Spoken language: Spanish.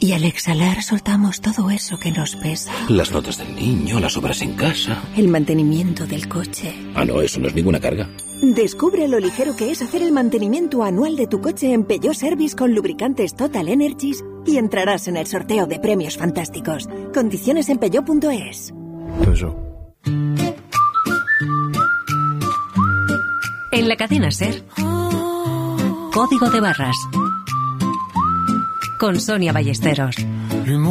Y al exhalar soltamos todo eso que nos pesa. Las notas del niño, las obras en casa. El mantenimiento del coche. Ah, no, eso no es ninguna carga. Descubre lo ligero que es hacer el mantenimiento anual de tu coche en Peugeot Service con lubricantes Total Energies y entrarás en el sorteo de premios fantásticos. Condiciones en peugeot.es. En la cadena SER, Código de Barras, con Sonia Ballesteros.